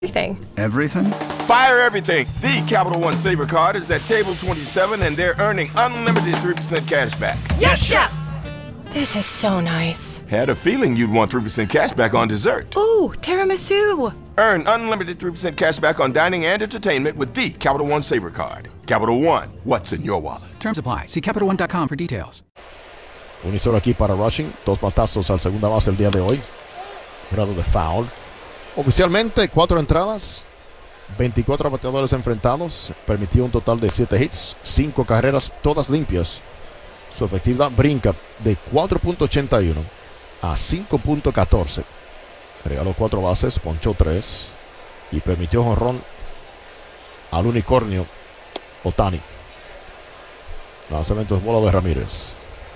Everything. Everything? Fire everything. The Capital One Saver card is at table 27 and they're earning unlimited 3% cash back. Yes, Chef! This is so nice. Had a feeling you'd want 3% cash back on dessert. Ooh, tiramisu. Earn unlimited 3% cash back on dining and entertainment with the Capital One Saver card. Capital One, what's in your wallet? Terms apply. See CapitalOne.com for details. Un isoro aquí para rushing. 2 batazos al segunda base el día de hoy. Grado de foul. Oficialmente 4 entradas, 24 bateadores enfrentados, permitió un total de 7 hits, 5 carreras, todas limpias. Su efectividad brinca de 4.81 a 5.14. Regaló 4 bases, ponchó 3 y permitió jonrón al unicornio Ohtani. Lanzamiento de bola de Ramírez.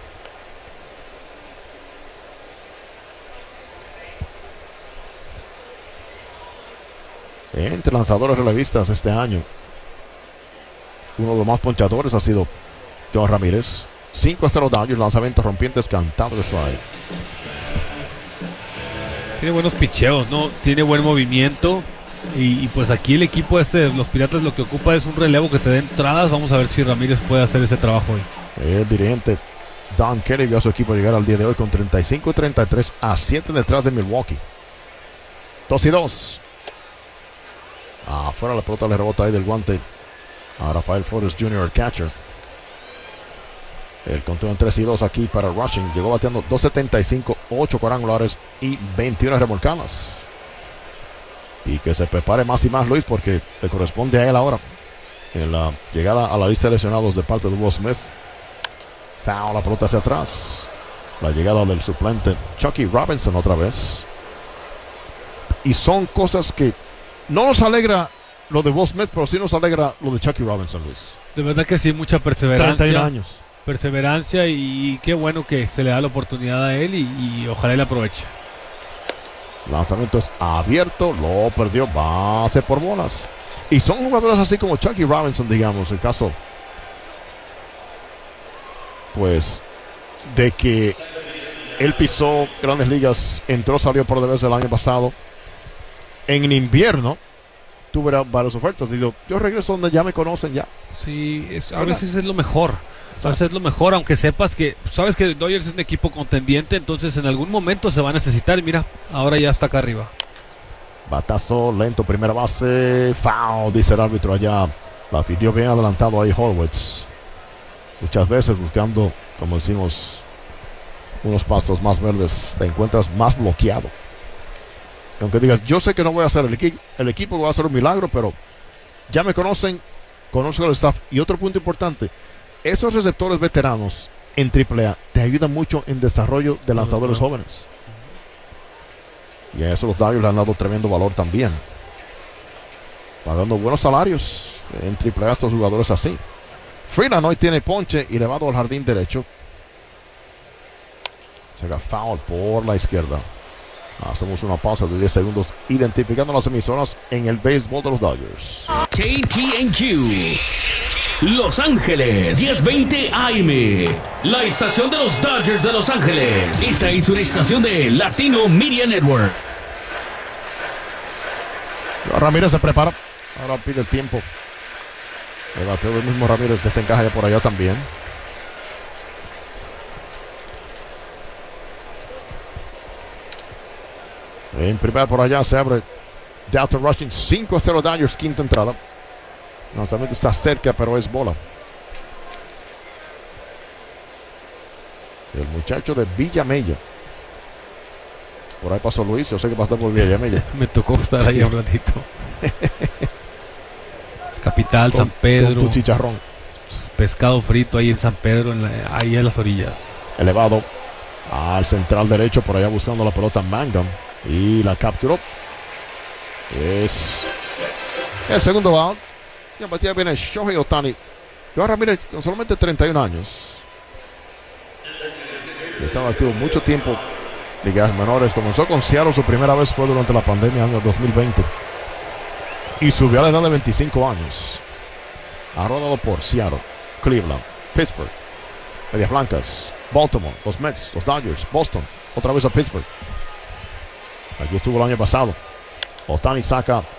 Entre lanzadores relevistas este año, uno de los más ponchadores ha sido John Ramírez. 5 hasta los Dodgers, lanzamientos rompientes, cantado de strike. Tiene buenos picheos, ¿no? Tiene buen movimiento. Y pues aquí el equipo los Piratas, lo que ocupa es un relevo que te dé entradas. Vamos a ver si Ramírez puede hacer este trabajo hoy. El dirigente Don Kelly vio a su equipo llegar al día de hoy con 35-33 a 7 detrás de Milwaukee. 2-2. Afuera la pelota le rebota ahí del guante a Rafael Flores Jr., el catcher. El conteo en 3-2 aquí para rushing. Llegó bateando 2.75, 8 cuadrangulares y 21 remolcadas. Y que se prepare más y más, Luis, porque le corresponde a él ahora en la llegada a la lista de lesionados de parte de Will Smith. Foul, la pelota hacia atrás. La llegada del suplente Chucky Robinson otra vez. Y son cosas que no nos alegra lo de Will Smith, pero sí nos alegra lo de Chucky Robinson, Luis. De verdad que sí, mucha perseverancia. 31 años. Perseverancia y qué bueno que se le da la oportunidad a él y ojalá él aproveche. Lanzamiento es abierto, lo perdió, base por bolas. Y son jugadores así como Chucky Robinson, digamos, el caso, pues, de que él pisó Grandes Ligas, entró, salió por vez el año pasado. En invierno tuve varias ofertas. Digo, yo regreso donde ya me conocen ya. Sí, a veces es lo mejor. A veces es lo mejor, aunque sepas que, sabes que Dodgers es un equipo contendiente, entonces en algún momento se va a necesitar. Y mira, ahora ya está acá arriba. Batazo lento, primera base, foul, dice el árbitro allá. La pidió bien adelantado ahí Horwitz. Muchas veces buscando, como decimos, unos pastos más verdes, te encuentras más bloqueado. Aunque digas, yo sé que no voy a hacer el equipo va a hacer un milagro, pero ya me conocen, conozco al staff. Y otro punto importante, esos receptores veteranos en AAA te ayudan mucho en desarrollo de lanzadores jóvenes. Y a eso los Dodgers le han dado tremendo valor también, pagando buenos salarios en AAA a estos jugadores así. Freeland hoy tiene ponche y elevado al jardín derecho. Se haga foul por la izquierda. Hacemos una pausa de 10 segundos identificando las emisoras en el béisbol de los Dodgers. KTNQ Los Ángeles 1020 AM, la estación de los Dodgers de Los Ángeles. Esta es una estación de Latino Media Network. Ramírez se prepara, ahora pide el tiempo. El bateo del mismo Ramírez desencaja ya por allá también. En primera por allá se abre Delta Rushing, 5-0 Dodgers, quinta entrada. Lanzamiento está cerca, pero es bola. El muchacho de Villamella. Por ahí pasó Luis, yo sé que pasó por Villamella. Me tocó estar ahí un ratito. Capital, San Pedro. Con tu chicharrón. Pescado frito ahí en San Pedro, ahí en las orillas. Elevado al central derecho, por allá buscando la pelota Mangum. Y la capturó. Es el segundo out. Ya batía viene Shohei Ohtani. Johan Ramírez con solamente 31 años. Estaba activo mucho tiempo. Ligas menores. Comenzó con Seattle. Su primera vez fue durante la pandemia, año 2020. Y subió a la edad de 25 años. Ha rodado por Seattle, Cleveland, Pittsburgh, Medias Blancas, Baltimore, los Mets, los Dodgers, Boston. Otra vez a Pittsburgh. Aquí estuvo el año pasado. Ohtani saca